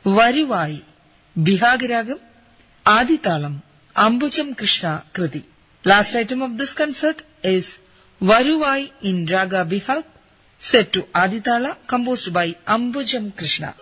വരുവായി Behag Ragam, ആദിതാളം Ambujam Krishna Krithi. Last item of this concert is Varuvai in Raga Bihag, set to Aditala, composed by Ambujam Krishna.